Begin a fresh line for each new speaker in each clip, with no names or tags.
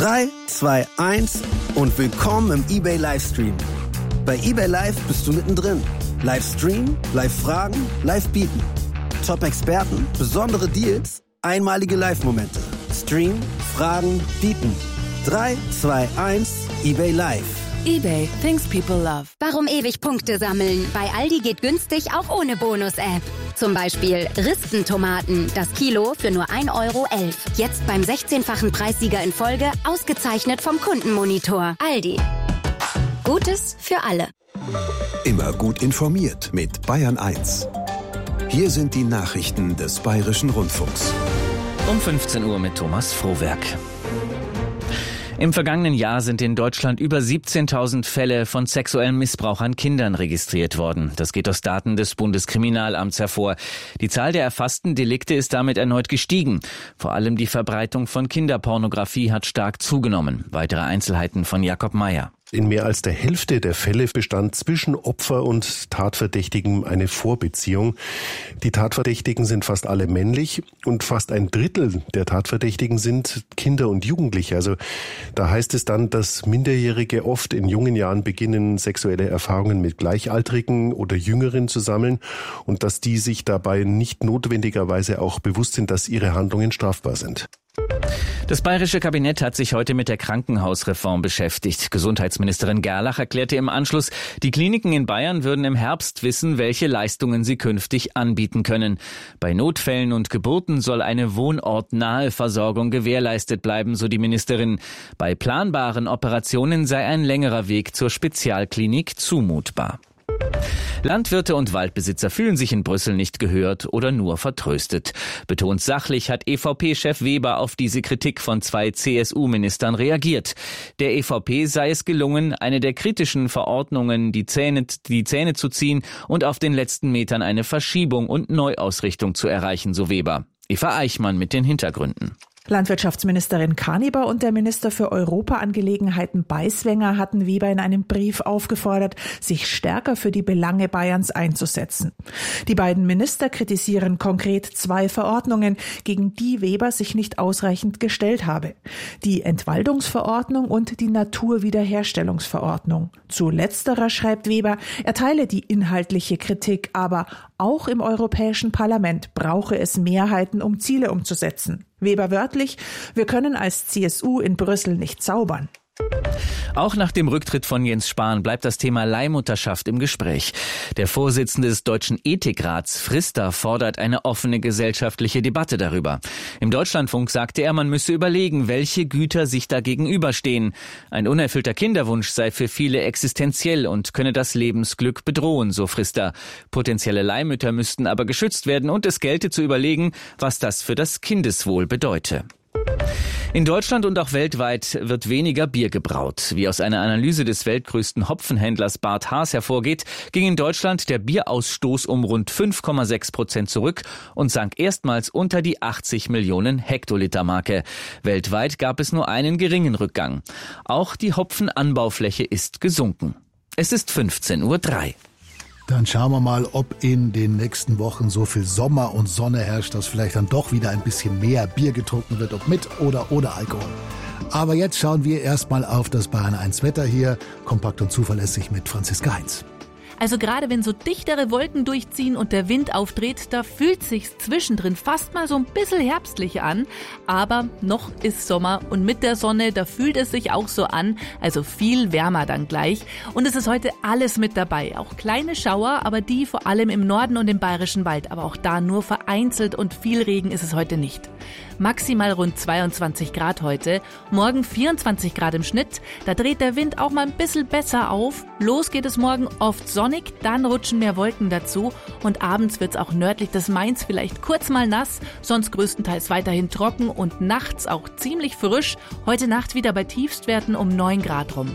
3, 2, 1 und willkommen im eBay Livestream. Bei eBay Live bist du mittendrin. Livestream, Live-Fragen, Live-Bieten. Top-Experten, besondere Deals, einmalige Live-Momente. Stream, Fragen, Bieten. 3, 2, 1, eBay Live.
eBay, things people love.
Warum ewig Punkte sammeln? Bei Aldi geht günstig auch ohne Bonus-App. Zum Beispiel Ristentomaten, das Kilo für nur 1,11 €. Jetzt beim 16-fachen Preissieger in Folge, ausgezeichnet vom Kundenmonitor. Aldi. Gutes für alle.
Immer gut informiert mit Bayern 1. Hier sind die Nachrichten des Bayerischen Rundfunks.
Um 15 Uhr mit Thomas Frohwerk. Im vergangenen Jahr sind in Deutschland über 17.000 Fälle von sexuellem Missbrauch an Kindern registriert worden. Das geht aus Daten des Bundeskriminalamts hervor. Die Zahl der erfassten Delikte ist damit erneut gestiegen. Vor allem die Verbreitung von Kinderpornografie hat stark zugenommen. Weitere Einzelheiten von Jakob Meyer.
In mehr als der Hälfte der Fälle bestand zwischen Opfer und Tatverdächtigen eine Vorbeziehung. Die Tatverdächtigen sind fast alle männlich und fast ein Drittel der Tatverdächtigen sind Kinder und Jugendliche. Also da heißt es dann, dass Minderjährige oft in jungen Jahren beginnen, sexuelle Erfahrungen mit Gleichaltrigen oder Jüngeren zu sammeln und dass die sich dabei nicht notwendigerweise auch bewusst sind, dass ihre Handlungen strafbar sind.
Das bayerische Kabinett hat sich heute mit der Krankenhausreform beschäftigt. Gesundheitsministerin Gerlach erklärte im Anschluss, die Kliniken in Bayern würden im Herbst wissen, welche Leistungen sie künftig anbieten können. Bei Notfällen und Geburten soll eine wohnortnahe Versorgung gewährleistet bleiben, so die Ministerin. Bei planbaren Operationen sei ein längerer Weg zur Spezialklinik zumutbar. Landwirte und Waldbesitzer fühlen sich in Brüssel nicht gehört oder nur vertröstet. Betont sachlich hat EVP-Chef Weber auf diese Kritik von 2 CSU-Ministern reagiert. Der EVP sei es gelungen, eine der kritischen Verordnungen die Zähne zu ziehen und auf den letzten Metern eine Verschiebung und Neuausrichtung zu erreichen, so Weber. Eva Eichmann mit den Hintergründen.
Landwirtschaftsministerin Kaniber und der Minister für Europaangelegenheiten Beiswenger hatten Weber in einem Brief aufgefordert, sich stärker für die Belange Bayerns einzusetzen. Die beiden Minister kritisieren konkret 2 Verordnungen, gegen die Weber sich nicht ausreichend gestellt habe. Die Entwaldungsverordnung und die Naturwiederherstellungsverordnung. Zu letzterer schreibt Weber, er teile die inhaltliche Kritik, aber auch im Europäischen Parlament brauche es Mehrheiten, um Ziele umzusetzen. Weber wörtlich, wir können als CSU in Brüssel nicht zaubern.
Auch nach dem Rücktritt von Jens Spahn bleibt das Thema Leihmutterschaft im Gespräch. Der Vorsitzende des Deutschen Ethikrats, Frister, fordert eine offene gesellschaftliche Debatte darüber. Im Deutschlandfunk sagte er, man müsse überlegen, welche Güter sich da gegenüberstehen. Ein unerfüllter Kinderwunsch sei für viele existenziell und könne das Lebensglück bedrohen, so Frister. Potenzielle Leihmütter müssten aber geschützt werden und es gelte zu überlegen, was das für das Kindeswohl bedeute. In Deutschland und auch weltweit wird weniger Bier gebraut. Wie aus einer Analyse des weltgrößten Hopfenhändlers Bart Haas hervorgeht, ging in Deutschland der Bierausstoß um rund 5,6% zurück und sank erstmals unter die 80 Millionen Hektoliter-Marke. Weltweit gab es nur einen geringen Rückgang. Auch die Hopfenanbaufläche ist gesunken. Es ist 15:03 Uhr.
Dann schauen wir mal, ob in den nächsten Wochen so viel Sommer und Sonne herrscht, dass vielleicht dann doch wieder ein bisschen mehr Bier getrunken wird, ob mit oder ohne Alkohol. Aber jetzt schauen wir erstmal auf das Bayern 1 Wetter hier, kompakt und zuverlässig mit Franziska Heinz.
Also gerade wenn so dichtere Wolken durchziehen und der Wind aufdreht, da fühlt sich's zwischendrin fast mal so ein bisschen herbstlich an. Aber noch ist Sommer und mit der Sonne, da fühlt es sich auch so an, also viel wärmer dann gleich. Und es ist heute alles mit dabei, auch kleine Schauer, aber die vor allem im Norden und im Bayerischen Wald. Aber auch da nur vereinzelt und viel Regen ist es heute nicht. Maximal rund 22 Grad heute, morgen 24 Grad im Schnitt. Da dreht der Wind auch mal ein bisschen besser auf. Los geht es morgen oft sonnig, dann rutschen mehr Wolken dazu und abends wird's auch nördlich des Mains vielleicht kurz mal nass, sonst größtenteils weiterhin trocken und nachts auch ziemlich frisch. Heute Nacht wieder bei Tiefstwerten um 9 Grad rum.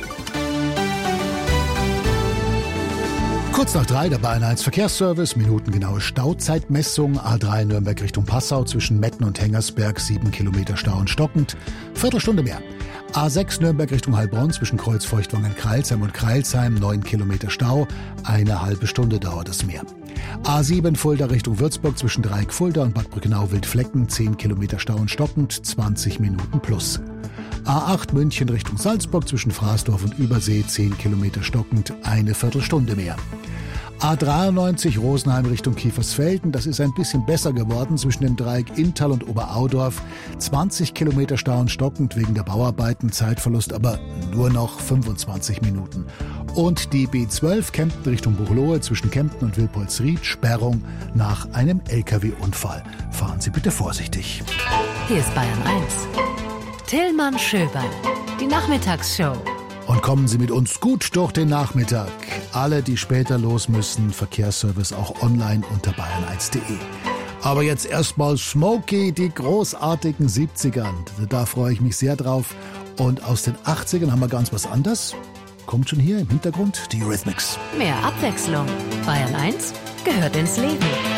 Kurz nach 3 der Bayern 1 Verkehrsservice, minutengenaue Stauzeitmessung, A3 Nürnberg Richtung Passau zwischen Metten und Hengersberg, 7 Kilometer Stau und stockend, Viertelstunde mehr. A6 Nürnberg Richtung Heilbronn zwischen Kreuzfeuchtwangen-Kreilsheim und Kreilsheim, 9 Kilometer Stau, eine halbe Stunde dauert es mehr. A7 Fulda Richtung Würzburg zwischen Dreieck Fulda und Bad Brückenau Wildflecken, 10 Kilometer Stau und stockend, 20 Minuten plus. A8 München Richtung Salzburg zwischen Fraßdorf und Übersee 10 Kilometer stockend, eine Viertelstunde mehr. A93 Rosenheim Richtung Kiefersfelden, das ist ein bisschen besser geworden zwischen dem Dreieck Inntal und Oberaudorf. 20 Kilometer Stau und stockend wegen der Bauarbeiten, Zeitverlust aber nur noch 25 Minuten. Und die B12 Kempten Richtung Buchloe zwischen Kempten und Wilpolsried, Sperrung nach einem LKW-Unfall. Fahren Sie bitte vorsichtig.
Hier ist Bayern 1. Tillmann Schöberl, die Nachmittagsshow.
Und kommen Sie mit uns gut durch den Nachmittag. Alle, die später los müssen, Verkehrsservice auch online unter bayern1.de. Aber jetzt erstmal Smokey, die großartigen 70ern. Da freue ich mich sehr drauf. Und aus den 80ern haben wir ganz was anderes. Kommt schon hier im Hintergrund die Eurythmics.
Mehr Abwechslung. Bayern 1 gehört ins Leben.